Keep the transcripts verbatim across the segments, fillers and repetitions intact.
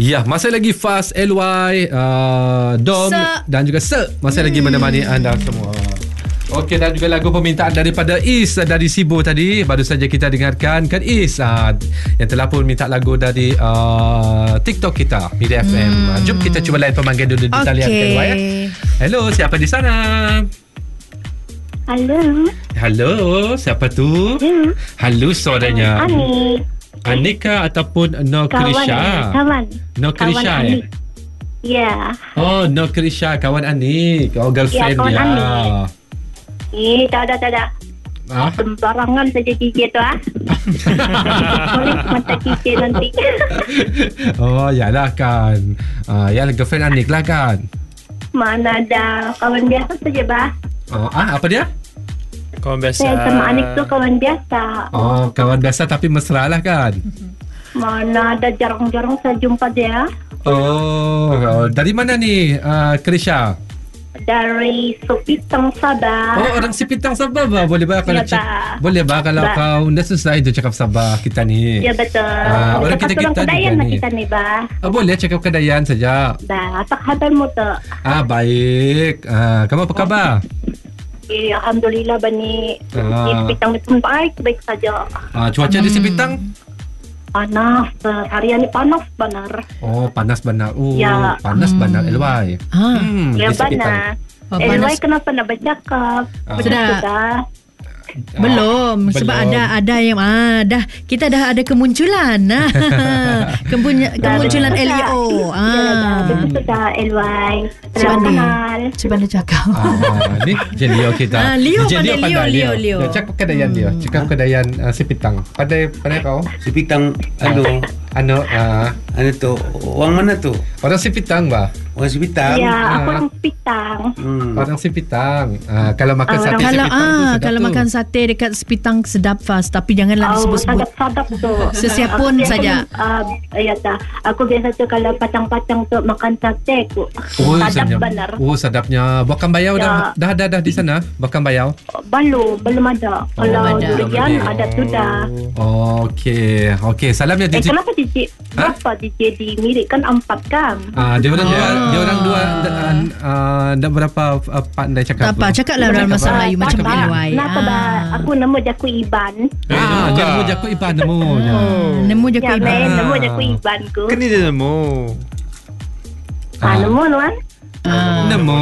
Ya, masih lagi Faz, L Y, uh, Dom Sir. dan juga Sir masih hmm. lagi menemani anda semua. Okey, dan juga lagu permintaan daripada Is dari Sibo tadi baru saja kita dengarkan kan Is uh, yang telah pun minta lagu dari uh, TikTok kita Media F M. Hmm. Uh, jom kita cuba lain pemanggil dulu di talian okay. L Y. Eh. Hello, siapa di sana? Halo. Halo, siapa tu? Halo. Halo, saudaranya. Anik. Anika ataupun Nokrisha? Kawan. Nokrisha ya? Ya. Oh, Nokrisha, kawan Anik. Oh, girlfriend ya, kawan dia. Anik. Eh, tak ada, tak ada. Ah? Sembarangan saja gigit tu, ah. Boleh mata gigit nanti. Oh, yalah kan. Ah, yalah, girlfriend Anik lah kan. Mana ada. Kawan biasa saja, bah. Oh, ah, apa dia? Kawan biasa. Saya sama Anik tu kawan biasa. Oh, kawan biasa tapi mesra lah kan. Mana ada, jarang-jarang saya jumpa dia. Oh, oh dari mana ni uh, Krisha? Dari Sipitang, Sabah. Oh, orang Sipitang, Sabah bah. Boleh bah kalau Ya, cik, bah. boleh bah kalau Bah. kau dah susah itu cakap Sabah kita ni. Ya, betul. Ah, orang Cakap kita-kita orang Kedayan juga lah ni. kita ni, bah. Oh, boleh cakap Kedayan saja. Bah, apa khabar mo tu? Ah, baik. Ah, kamu apa khabar? Eh, Alhamdulillah, Bani. Ah. Di Sipitang itu baik, baik saja. Ah, cuaca Hmm. di Sipitang? Panas. Harian ni panas benar. Oh, panas benar. Oh, Ya. panas Hmm. benar L Y. Ah. Hmm, Ya, di Sipitang. benar. Oh, Eh, panas. Wai kenapa nak bercakap? Ah. Sudah. Sudah. Belum sebab belum. ada ada yang ah dah kita dah ada kemunculan. Kemunya, kemunculan L E O. Ah. Betul sudah, L Y. Sebab Selamat ni. kenal. Cuba dia cakap. Ah, ni je Leo kita. Ah, Leo Je pandai, Leo, Leo, Leo. Dia cakap Kedayan dia. Cakap Kedayan uh, Sipitang. Pandai pandai kau? Sipitang, ano, Ano uh, ano to? Orang mana tu? orang Sipitang bah. Orang Sipitang? Ya, Ah. aku orang Sipitang. Hmm. Orang Sipitang. Ah, kalau makan Ah, sate orang- Kalau Sipitang tu ah sedap kalau tu. makan sate dekat Sepitang sedap Fas, tapi janganlah Oh, disebut-sebut. sadap-sadap tu. Sesiapun Aku biasa, saja. Uh, ya tak. Aku biasa tu kalau pacang-pacang tu makan sate aku. Oh, Sadap sedapnya. benar. Oh, sedapnya. Bakang bayau Ya. dah, dah ada dah di sana. Bakang bayau. Belum, belum ada. Oh, Kalau ada. durian Belum ada sudah. Oh, okey. Okey, salamnya Eh, D J. kenapa D J? Berapa D J di Mirik kan empat kan? Ah, dia orang dua, Ah. dia orang dua uh, dah berapa uh, pandai cakap. Tak apa, tu? cakaplah dalam bahasa Melayu Ah, macam tak, L Y. Kenapa bah? Aku nama Jaku Iban. Ah, dia nemu Jaku Iban nemu. Oh, nemu je Ya, kau ben, Iban. nama Jaku Iban ku. Kan dia nemu. Ah, nemu tuan. Ah. Nemu.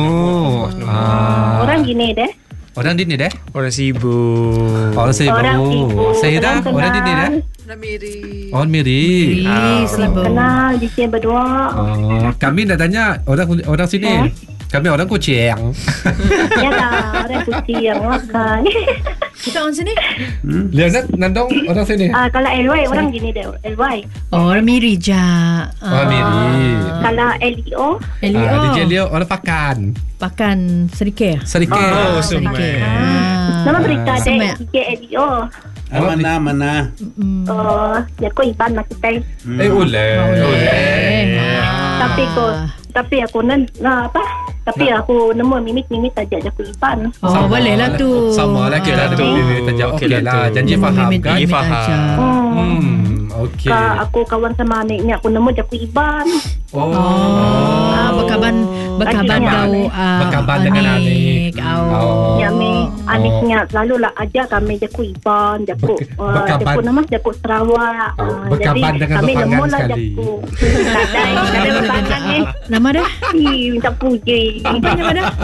Ah. Orang gini deh. Orang di ni deh. Orang sibuk. Orang saya Orang baru. sibuk. Saya dah. Orang Orang di ni deh. Orang Miri. Ih, sibuk. Kenal D J berdua. Oh, kami nak tanya orang orang sini. Eh? Kami orang Kuching. Ya dah, orang kucing yang makan. Kita orang sini. Lihat Nandong orang sini. Ah, kalau L Y orang gini deh, L Y. Oh, orang Miri je. Ah. Orang Miri. Kalau L E O, L E O. Ah, D J Leo orang pakan. Pakan sedikit. Sedikit. Oh, sedikit. Semek. Ah. nama berita deh Semek. D J L E O. Ah, mana, mana? Mm. Oh, Jaku Iban maksudnya. Eh, boleh. Eh. Tapi aku, tapi aku nan, nah apa? Tapi aku nemu mimik-mimik saja Jaku Iban. Oh, boleh lah tu. Sama lah kita Ah. ada bibir tajam. Okey Okey lah lah. tu. Janji faham Mimik- kan? mimik faham. aja. Hmm. Hmm, okey. Ka, aku kawan sama anaknya, aku nemu Jaku Iban. Oh. Ah, berkaban berkaban Adik kau anik. ah, Berkaban dengan anik. Oh. Oh. Ya, mi anaknya selalu lah ajak kami Jaku Iban, Jaku, Ber- uh, berkaban. Jaku nama Jaku Sarawak. Oh, Ah, berkaban jadi dengan kami berpangan nemu lah sekali. Jaku. Kadai, kadai berpangan ni. Nama dah? Ih, minta puji. Apa nama dah?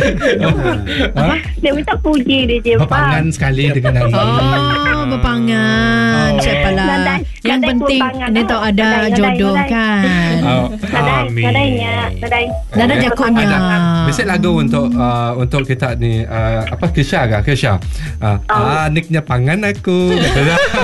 Ha? Dia minta puji dia je. Berpangan sekali dengan anik. Oh, berpangan. Oh. Siapalah. Nadai- Yang nadai penting berpangan dia lah. tahu ada Nadai, nadai, jodoh nadai. kan. Oh. Kadai, Amin. kadainya, kadai. Dah ada Oh, jakonya. ada. Mesti lagu untuk uh, untuk kita ni uh, apa Kisha ke Kisha. Uh, Oh. ah, niknya pangan aku. Kata dia.